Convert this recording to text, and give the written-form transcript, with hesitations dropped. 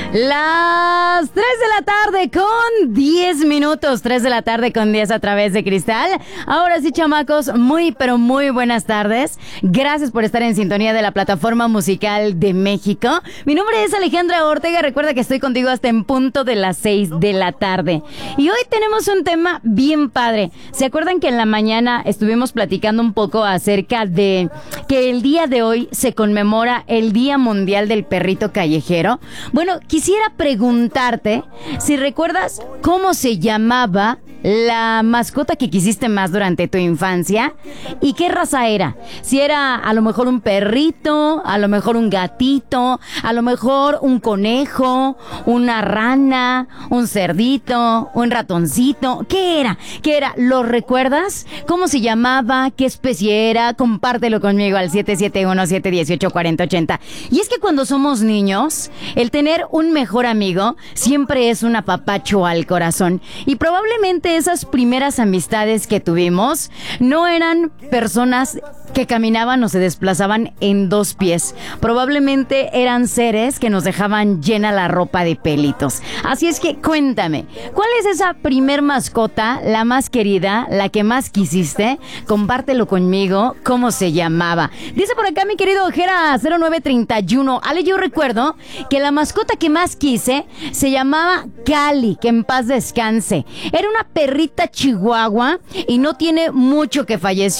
Las 3 de la tarde con 10 minutos, 3 de la tarde con 10 a través de Cristal. Ahora sí, chamacos, muy pero muy buenas tardes. Gracias por estar en sintonía de la plataforma musical de México. Mi nombre es Alejandra Ortega, recuerda que estoy contigo hasta en punto de las 6 de la tarde. Y hoy tenemos un tema bien padre. ¿Se acuerdan que en la mañana estuvimos platicando un poco acerca de que el día de hoy se conmemora el Día Mundial del Perrito Callejero? Bueno, quisiera preguntarte si recuerdas cómo se llamaba la mascota que quisiste más durante tu infancia y qué raza era. Si era a lo mejor un perrito, a lo mejor un gatito, a lo mejor un conejo, una rana, un cerdito, un ratoncito. ¿Qué era? ¿Qué era? ¿Lo recuerdas? ¿Cómo se llamaba? ¿Qué especie era? Compártelo conmigo al 771-718-4080. Y es que cuando somos niños, el tener un mejor amigo siempre es un apapacho al corazón. Y probablemente esas primeras amistades que tuvimos no eran personas que caminaban o se desplazaban en dos pies. Probablemente eran seres que nos dejaban llena la ropa de pelitos. Así es que cuéntame, ¿cuál es esa primer mascota, la más querida, la que más quisiste? Compártelo conmigo, ¿cómo se llamaba? Dice por acá mi querido Ojera 0931. Ale, yo recuerdo que la mascota que más quise se llamaba Cali, que en paz descanse. Era una perrita chihuahua y no tiene mucho que falleció.